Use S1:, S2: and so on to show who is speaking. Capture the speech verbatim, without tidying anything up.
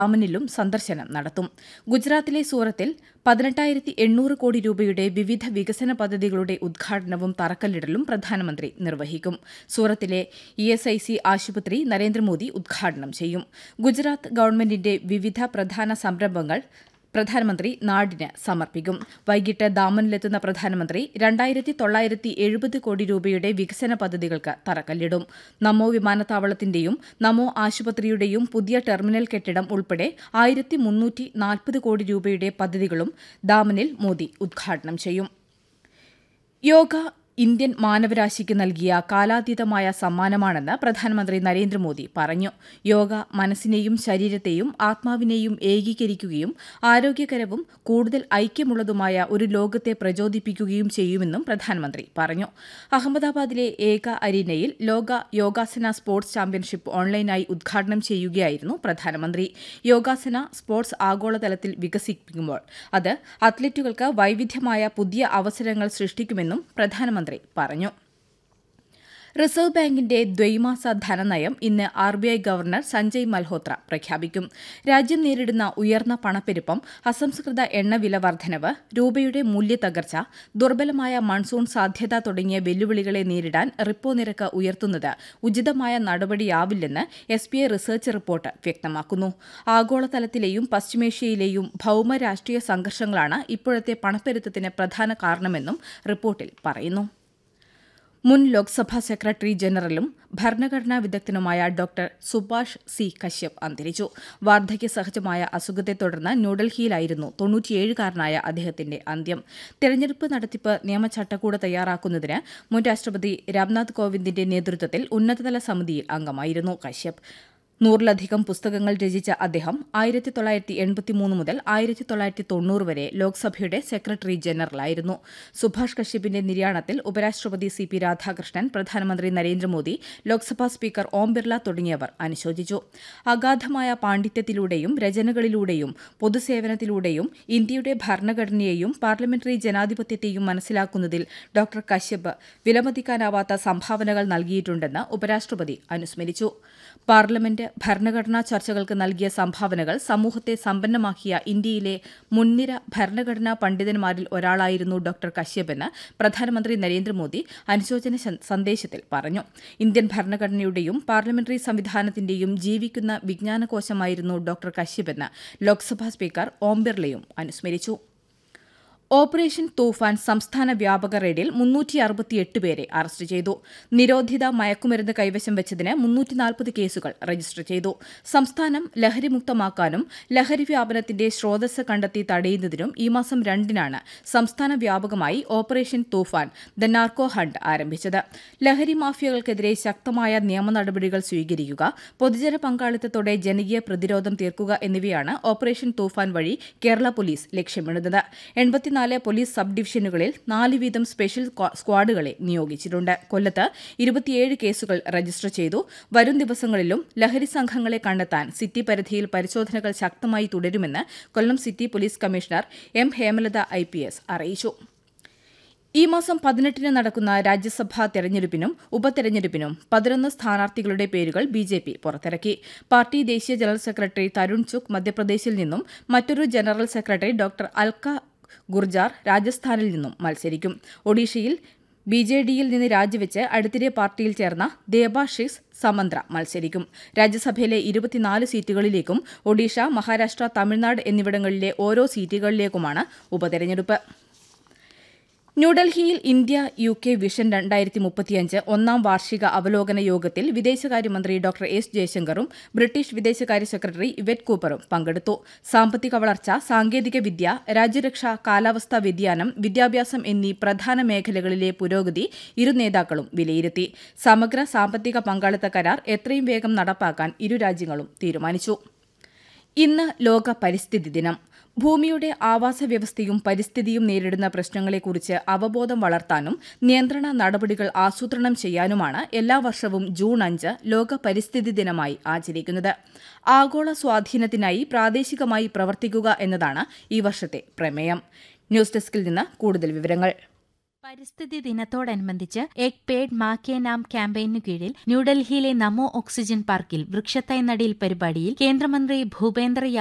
S1: ദാമനിലും സന്ദർശനം നടത്തും. ഗുജറാത്തിലെ സൂറത്തിൽ പതിനെട്ടായിരത്തി എണ്ണൂറ് കോടി രൂപയുടെ വിവിധ വികസന പദ്ധതികളുടെ ഉദ്ഘാടനവും തറക്കല്ലിടലും പ്രധാനമന്ത്രി നിർവഹിക്കും. സൂറത്തിലെ ഇ എസ് ഐ സി ആശുപത്രി നരേന്ദ്രമോദി ഉദ്ഘാടനം ചെയ്യും. ഗുജറാത്ത് ഗവൺമെന്റിന്റെ വിവിധ പ്രധാന സംരംഭങ്ങൾ പ്രധാനമന്ത്രി നാടിന് സമർപ്പിക്കും. വൈകിട്ട് ദാമനിലെത്തുന്ന പ്രധാനമന്ത്രി രണ്ടായിരത്തി തൊള്ളായിരത്തി എഴുപത് കോടി രൂപയുടെ വികസന പദ്ധതികൾക്ക് തറക്കല്ലിടും. നമോ വിമാനത്താവളത്തിന്റെയും നമോ ആശുപത്രിയുടെയും പുതിയ ടെർമിനൽ കെട്ടിടം ഉൾപ്പെടെ ആയിരത്തി മുന്നൂറ്റി നാൽപ്പത് കോടി രൂപയുടെ പദ്ധതികളും ദാമനിൽ മോദി ഉദ്ഘാടനം ചെയ്യും. യോഗ ഇന്ത്യൻ മാനവരാശിക്ക് നൽകിയ കാലാതീതമായ സമ്മാനമാണെന്ന് പ്രധാനമന്ത്രി നരേന്ദ്രമോദി പറഞ്ഞു. യോഗ മനസ്സിനെയും ശരീരത്തെയും ആത്മാവിനെയും ഏകീകരിക്കുകയും ആരോഗ്യകരവും കൂടുതൽ ഐക്യമുള്ളതുമായ ഒരു ലോകത്തെ പ്രചോദിപ്പിക്കുകയും ചെയ്യുമെന്നും പ്രധാനമന്ത്രി പറഞ്ഞു. അഹമ്മദാബാദിലെ ഏക അരീനയിൽ ലോക യോഗാസന സ്പോർട്സ് ചാമ്പ്യൻഷിപ്പ് ഓൺലൈനായി ഉദ്ഘാടനം ചെയ്യുകയായിരുന്നു പ്രധാനമന്ത്രി. യോഗാസന സ്പോർട്സ് ആഗോളതലത്തിൽ വികസിപ്പിക്കുമ്പോൾ അത് അത്ലറ്റുകൾക്ക് വൈവിധ്യമായ പുതിയ അവസരങ്ങൾ സൃഷ്ടിക്കുമെന്നും പ്രധാനമന്ത്രി പറഞ്ഞു. റിസർവ് ബാങ്കിന്റെ ദ്വൈമാസ ധനനയം ഇന്ന് R B I governor Sanjay Malhotra പ്രഖ്യാപിക്കും. രാജ്യം നേരിടുന്ന ഉയർന്ന പണപ്പെരുപ്പം, അസംസ്കൃത എണ്ണവില വർധനവ്, രൂപയുടെ മൂല്യത്തകർച്ച, ദുർബലമായ മൺസൂൺ സാധ്യത തുടങ്ങിയ വെല്ലുവിളികളെ നേരിടാൻ റിപ്പോ നിരക്ക് ഉയർത്തുന്നത് ഉചിതമായ നടപടിയാവില്ലെന്ന് S B I research report വ്യക്തമാക്കുന്നു. ആഗോളതലത്തിലെയും പശ്ചിമേഷ്യയിലെയും ഭൌമ രാഷ്ട്രീയ സംഘർഷങ്ങളാണ് ഇപ്പോഴത്തെ പണപ്പെരുപ്പത്തിന് പ്രധാന കാരണമെന്നും റിപ്പോർട്ടിൽ പറയുന്നു. മുൻ ലോക്സഭാ സെക്രട്ടറി ജനറലും ഭരണഘടനാ വിദഗ്ധനുമായ ഡോക്ടർ സുഭാഷ് സി കശ്യപ് അന്തരിച്ചു. വാർദ്ധക്യ സഹജമായ അസുഖത്തെ തുടർന്ന് ന്യൂഡൽഹിയിലായിരുന്നു തൊണ്ണൂറ്റിയേഴുകാരനായ അദ്ദേഹത്തിന്റെ അന്ത്യം. തെരഞ്ഞെടുപ്പ് നടത്തിപ്പ് നിയമചട്ടക്കൂട് തയ്യാറാക്കുന്നതിന് മുൻ രാഷ്ട്രപതി രാംനാഥ് കോവിന്ദിന്റെ നേതൃത്വത്തിൽ ഉന്നതതല സമിതിയിൽ അംഗമായിരുന്നു കശ്യപ്. നൂറിലധികം പുസ്തകങ്ങൾ രചിച്ച അദ്ദേഹം ആയിരത്തി തൊള്ളായിരത്തി എൺപത്തിമൂന്ന് മുതൽ ആയിരത്തി തൊള്ളായിരത്തി തൊണ്ണൂറ് വരെ ലോക്സഭയുടെ സെക്രട്ടറി ജനറലായിരുന്നു. സുഭാഷ് കശ്യപിന്റെ നിര്യാണത്തിൽ ഉപരാഷ്ട്രപതി സി പി രാധാകൃഷ്ണൻ, പ്രധാനമന്ത്രി നരേന്ദ്രമോദി, ലോക്സഭാ സ്പീക്കർ ഓം ബിർള തുടങ്ങിയവർ അനുശോചിച്ചു. അഗാധമായ പാണ്ഡിത്യത്തിലൂടെയും രചനകളിലൂടെയും പൊതുസേവനത്തിലൂടെയും ഇന്ത്യയുടെ ഭരണഘടനയെയും പാർലമെന്ററി ജനാധിപത്യത്തെയും മനസ്സിലാക്കുന്നതിൽ ഡോക്ടർ കശ്യപ് വിലമതിക്കാനാവാത്ത സംഭാവനകൾ നൽകിയിട്ടുണ്ടെന്ന് ഉപരാഷ്ട്രപതി അനുസ്മരിച്ചു. പാർലമെന്റ് ഭരണഘടനാ ചർച്ചകൾക്ക് നൽകിയ സംഭാവനകൾ സമൂഹത്തെ സമ്പന്നമാക്കിയ ഇന്ത്യയിലെ മുൻനിര ഭരണഘടനാ പണ്ഡിതന്മാരിൽ ഒരാളായിരുന്നു ഡോക്ടർ കശ്യപെന്ന് പ്രധാനമന്ത്രി നരേന്ദ്രമോദി അനുശോചന സന്ദേശത്തിൽ പറഞ്ഞു. ഇന്ത്യൻ ഭരണഘടനയുടെയും പാർലമെന്ററി സംവിധാനത്തിന്റെയും ജീവിക്കുന്ന വിജ്ഞാനകോശമായിരുന്നു ഡോക്ടർ കശ്യപെന്ന് ലോക്സഭാ സ്പീക്കർ ഓം ബിർളയും അനുസ്മരിച്ചു. ഓപ്പറേഷൻ തൂഫാൻ സംസ്ഥാന വ്യാപക റെയ്ഡിൽ മുന്നൂറ്റി അറുപത്തിയെട്ട് പേരെ അറസ്റ്റ് ചെയ്തു. നിരോധിത മയക്കുമരുന്ന് കൈവശം വെച്ചതിന് മുന്നൂറ്റി നാൽപ്പത് കേസുകൾ രജിസ്റ്റർ ചെയ്തു. സംസ്ഥാനം ലഹരിമുക്തമാക്കാനും ലഹരി വ്യാപനത്തിന്റെ സ്രോതസ് കണ്ടെത്തി തടയുന്നതിനും ഈ മാസം രണ്ടിനാണ് സംസ്ഥാന വ്യാപകമായി operation Toofan the narco hunt ആരംഭിച്ചത്. ലഹരി മാഫിയകൾക്കെതിരെ ശക്തമായ നിയമ നടപടികൾ സ്വീകരിക്കുക, പൊതുജന പങ്കാളിത്തത്തോടെ ജനകീയ പ്രതിരോധം തീർക്കുക എന്നിവയാണ് ഓപ്പറേഷൻ തൂഫാൻ വഴി കേരള പോലീസ് ലക്ഷ്യമിടുന്നത്. എൺപത്തിനാല് പോലീസ് സബ് ഡിവിഷനുകളിൽ നാല് വീതം സ്പെഷ്യൽ സ്ക്വാഡുകളെ നിയോഗിച്ചിട്ടുണ്ട്. കൊല്ലത്ത് ഇരുപത്തിയേഴ് കേസുകൾ രജിസ്റ്റർ ചെയ്തു. വരും ദിവസങ്ങളിലും ലഹരി സംഘങ്ങളെ കണ്ടെത്താൻ സിറ്റി പരിധിയിൽ പരിശോധനകൾ ശക്തമായി തുടരുമെന്ന് കൊല്ലം city police commissioner M Hemalatha I P S അറിയിച്ചു. ഈ മാസം പതിനെട്ടിന് നടക്കുന്ന രാജ്യസഭാ തെരഞ്ഞെടുപ്പിനും ഉപതെരഞ്ഞെടുപ്പിനും പതിനൊന്ന് സ്ഥാനാർത്ഥികളുടെ പേരുകൾ ബി ജെ പി പുറത്തിറക്കി. പാർട്ടി ദേശീയ ജനറൽ സെക്രട്ടറി തരുൺ ചുഗ് മധ്യപ്രദേശിൽ നിന്നും മറ്റൊരു general secretary doctor Alka Gurjar രാജസ്ഥാനിൽ നിന്നും മത്സരിക്കും. ഒഡീഷയിൽ ബി ജെ ഡിയിൽ നിന്ന് രാജിവെച്ച് അടുത്തിടെ പാർട്ടിയിൽ ചേർന്ന ദേബാഷിസ് സമന്ത്ര മത്സരിക്കും. രാജ്യസഭയിലെ ഇരുപത്തിനാല് സീറ്റുകളിലേക്കും ഒഡീഷ, മഹാരാഷ്ട്ര, തമിഴ്നാട് എന്നിവിടങ്ങളിലെ ഓരോ സീറ്റുകളിലേക്കുമാണ് ഉപതെരഞ്ഞെടുപ്പ്. ന്യൂഡൽഹിയിൽ ഇന്ത്യ യു കെ വിഷൻ രണ്ടായിരത്തി മുപ്പത്തിയഞ്ച് ഒന്നാം വാർഷിക അവലോകന യോഗത്തിൽ വിദേശകാര്യമന്ത്രി ഡോക്ടർ എസ് ജയശങ്കറും ബ്രിട്ടീഷ് വിദേശകാര്യ സെക്രട്ടറി ഇവറ്റ് കൂപ്പറും പങ്കെടുത്തു. സാമ്പത്തിക വളർച്ച, സാങ്കേതികവിദ്യ, രാജ്യരക്ഷ, കാലാവസ്ഥാ വ്യതിയാനം, വിദ്യാഭ്യാസം എന്നീ പ്രധാന മേഖലകളിലെ പുരോഗതി ഇരു നേതാക്കളും വിലയിരുത്തി. സമഗ്ര സാമ്പത്തിക പങ്കാളിത്ത കരാർ എത്രയും വേഗം നടപ്പാക്കാൻ ഇരു രാജ്യങ്ങളും തീരുമാനിച്ചു. ഇന്ന് ലോക പരിസ്ഥിതി ദിനം. ഭൂമിയുടെ ആവാസ വ്യവസ്ഥയും പരിസ്ഥിതിയും നേരിടുന്ന പ്രശ്നങ്ങളെക്കുറിച്ച് അവബോധം വളർത്താനും നിയന്ത്രണ നടപടികൾ ആസൂത്രണം ചെയ്യാനുമാണ് എല്ലാ വർഷവും ജൂൺ അഞ്ച് ലോക പരിസ്ഥിതി ദിനമായി ആചരിക്കുന്നത്. ആഗോള സ്വാധീനത്തിനായി പ്രാദേശികമായി പ്രവർത്തിക്കുക എന്നതാണ് ഈ വർഷത്തെ പ്രമേയം. ന്യൂസ് ഡെസ്കിൽ നിന്ന് കൂടുതൽ വിവരങ്ങൾ.
S2: പരിസ്ഥിതി ദിനത്തോടനുബന്ധിച്ച് എക് പേഡ് മാ കെ നാം ക്യാമ്പയിനു കീഴിൽ ന്യൂഡൽഹിയിലെ നമോ ഓക്സിജൻ പാർക്കിൽ വൃക്ഷത്തൈ നടീൽ പരിപാടിയിൽ കേന്ദ്രമന്ത്രി ഭൂപേന്ദ്ര